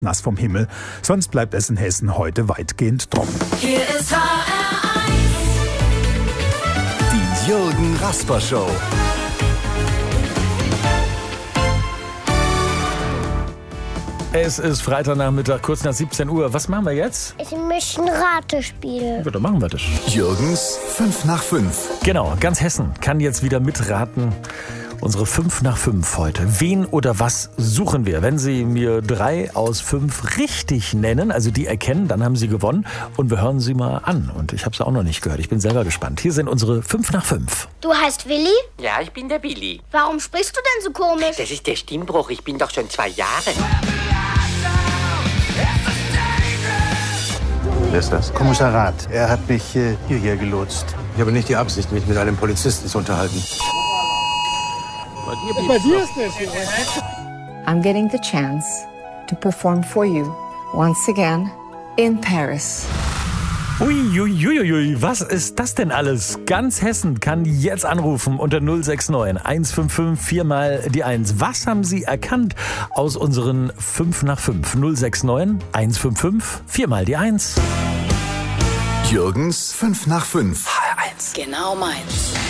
nass vom Himmel. Sonst bleibt es in Hessen heute weitgehend trocken. Hier ist HR1. Die Jürgen Rasper Show. Es ist Freitagnachmittag, kurz nach 17 Uhr. Was machen wir jetzt? Ich möchte ein Ratespiel. Ja, dann machen wir das. Jürgens 5 nach 5. Genau, ganz Hessen kann jetzt wieder mitraten. Unsere 5 nach 5 heute. Wen oder was suchen wir? Wenn Sie mir 3 aus 5 richtig nennen, also die erkennen, dann haben Sie gewonnen. Und wir hören Sie mal an. Und ich habe es auch noch nicht gehört. Ich bin selber gespannt. Hier sind unsere 5 nach 5. Du heißt Willi? Ja, ich bin der Willi. Warum sprichst du denn so komisch? Das ist der Stimmbruch. Ich bin doch schon 2 Jahre. Wer ist das? Kommissariat. Er hat mich hierher gelotst. Ich habe nicht die Absicht, mich mit einem Polizisten zu unterhalten. Bei dir ist das. I'm getting the chance to perform for you once again in Paris. Uiuiuiui, was ist das denn alles? Ganz Hessen kann jetzt anrufen unter 069 155 4 mal die 1. Was haben Sie erkannt aus unseren 5 nach 5? 069 155 4 mal die 1. Jürgens 5 nach 5. Genau meins.